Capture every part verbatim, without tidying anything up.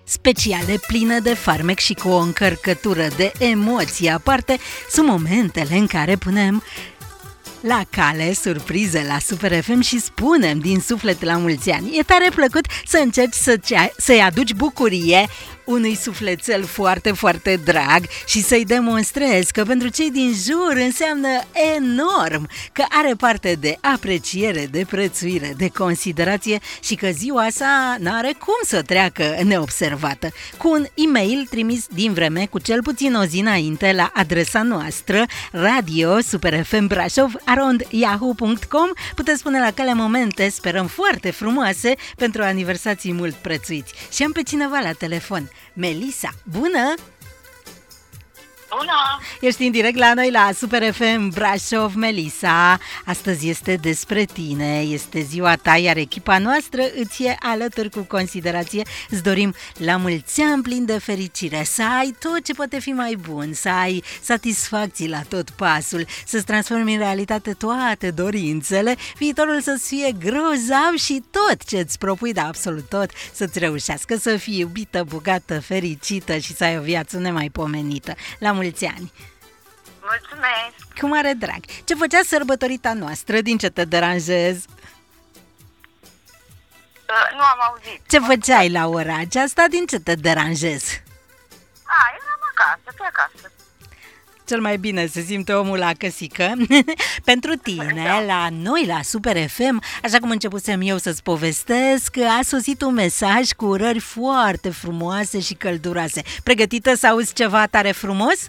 speciale, pline de farmec și cu o încărcătură de emoții aparte, sunt momentele în care punem la cale surprize la Super F M și spunem din suflet la mulți ani. E tare plăcut să încerci să să-i aduci bucurie unui sufletel foarte, foarte drag și să-i demonstrezi că pentru cei din jur înseamnă enorm, că are parte de apreciere, de prețuire, de considerație și că ziua asta n-are cum să treacă neobservată. Cu un e-mail trimis din vreme cu cel puțin o zi înainte la adresa noastră radio superfm brașov arond yahoo punct com puteți spune la cale momente, sperăm foarte frumoase, pentru aniversații mult prețuiți. Și am pe cineva la telefon. Melisa, bună! Bună! Ești în direct la noi la Super F M Brașov, Melisa. Astăzi este despre tine, este ziua ta, iar echipa noastră îți e alături cu considerație. Îți dorim la mulți ani plin de fericire, să ai tot ce poate fi mai bun, să ai satisfacții la tot pasul, să-ți transformi în realitate toate dorințele, viitorul să-ți fie grozav și tot ce-ți propui, dar absolut tot, să-ți reușească, să fii iubită, bogată, fericită și să ai o viață nemaipomenită. La mulți ani! Mulțumesc! Cu mare drag! Ce făcea sărbătorita noastră? Din ce te deranjez? Uh, nu am auzit. Ce făceai la ora aceasta? Din ce te deranjez? A, eram acasă, pe acasă. Cel mai bine se simte omul la căsică. Pentru tine, da. La noi, la Super F M, așa cum începusem eu să-ți povestesc, a sosit un mesaj cu urări foarte frumoase și călduroase. Pregătită să auzi ceva tare frumos?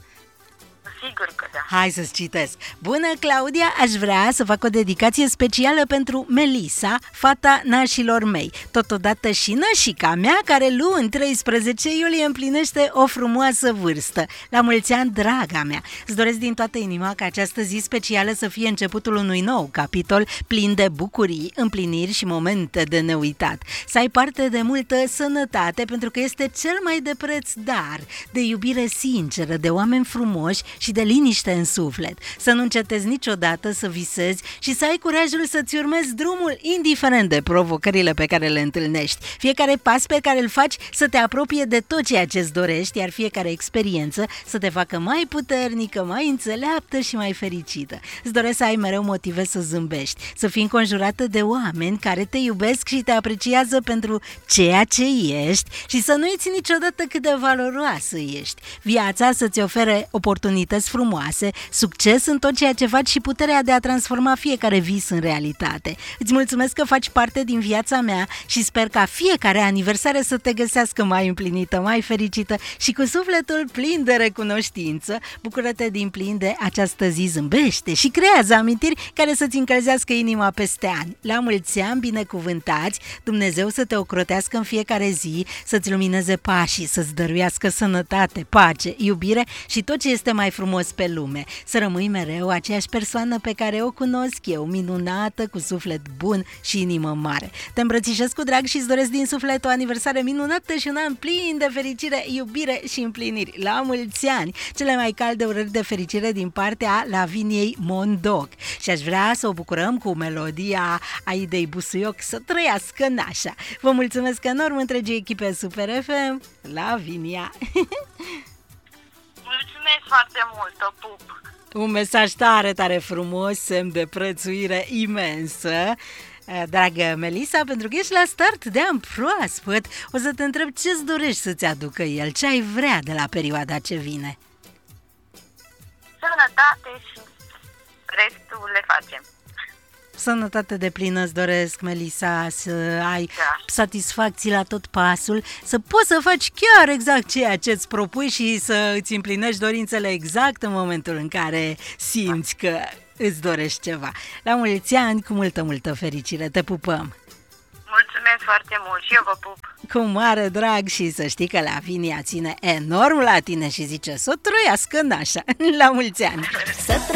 Sigur că da. Hai să-ți citesc. Bună, Claudia, aș vrea să fac o dedicație specială pentru Melisa, fata nașilor mei, totodată și nășica mea, care luni treisprezece iulie împlinește o frumoasă vârstă. La mulți ani, draga mea! Îți doresc din toată inima ca această zi specială să fie începutul unui nou capitol plin de bucurii, împliniri și momente de neuitat. Să ai parte de multă sănătate, pentru că este cel mai de preț dar, de iubire sinceră, de oameni frumoși și de liniște în suflet. Să nu încetezi niciodată să visezi și să ai curajul să-ți urmezi drumul, indiferent de provocările pe care le întâlnești. Fiecare pas pe care îl faci să te apropie de tot ceea ce-ți dorești, iar fiecare experiență să te facă mai puternică, mai înțeleaptă și mai fericită. Îți doresc să ai mereu motive să zâmbești, să fii înconjurată de oameni care te iubesc și te apreciază pentru ceea ce ești și să nu uiți niciodată cât de valoroasă ești. Viața să-ți ofere oportunități frumoase, succes în tot ceea ce faci și puterea de a transforma fiecare vis în realitate. Îți mulțumesc că faci parte din viața mea și sper ca fiecare aniversare să te găsească mai împlinită, mai fericită și cu sufletul plin de recunoștință. Bucură-te din plin de această zi, zâmbește și creează amintiri care să-ți încălzească inima peste ani. La mulți ani binecuvântați, Dumnezeu să te ocrotească în fiecare zi, să-ți lumineze pașii, să-ți dăruiască sănătate, pace, iubire și tot ce este mai frumos pe lume. Să rămâi mereu aceeași persoană pe care o cunosc eu, minunată, cu suflet bun și inimă mare. Te îmbrățișez cu drag și îți doresc din suflet o aniversare minunată și un an plin de fericire, iubire și împliniri. La mulți ani! Cele mai calde urări de fericire din partea Laviniei Mondoc. Și aș vrea să o bucurăm cu melodia Aidei Busuioc, să trăiască nașa. Vă mulțumesc enorm întregii echipe Super F M, Lavinia! Mulțumesc foarte mult, o pup! Un mesaj tare, tare frumos, semn de prețuire imensă. Dragă Melisa, pentru că ești la start de an proaspăt, o să te întreb ce-ți dorești să-ți aducă el, ce ai vrea de la perioada ce vine. Sănătate și restul le facem. Sănătate de plină îți doresc, Melisa, să ai da. satisfacții la tot pasul, să poți să faci chiar exact ceea ce îți propui și să îți împlinești dorințele exact în momentul în care simți că îți dorești ceva. La mulți ani, cu multă, multă fericire, te pupăm! Mulțumesc foarte mult și eu vă pup! Cu mare drag și să știi că Lavinia ține enorm la tine și zice să o trăiască nașa. La mulți ani!